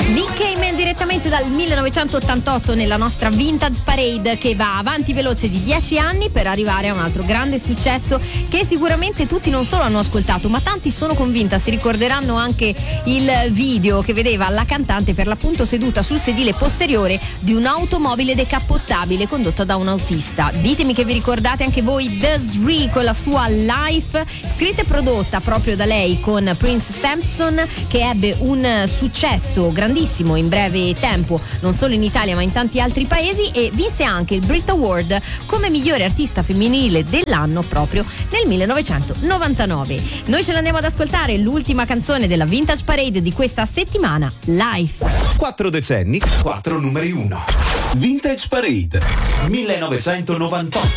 Nick Cayman direttamente dal 1988 nella nostra Vintage Parade, che va avanti veloce di 10 anni per arrivare a un altro grande successo che sicuramente tutti non solo hanno ascoltato, ma tanti, sono convinta, si ricorderanno anche il video che vedeva la cantante per l'appunto seduta sul sedile posteriore di un'automobile decappottabile condotta da un autista. Ditemi che vi ricordate anche voi Des'ree con la sua Life, scritta e prodotta proprio da lei con Prince Sampson, che ebbe un successo grandissimo in breve tempo non solo in Italia ma in tanti altri paesi, e vinse anche il Brit Award come migliore artista femminile dell'anno proprio nel 1999. Noi ce l'andiamo ad ascoltare, l'ultima canzone della Vintage Parade di questa settimana, Life. 4 decenni, 4 numeri 1. Vintage Parade 1998.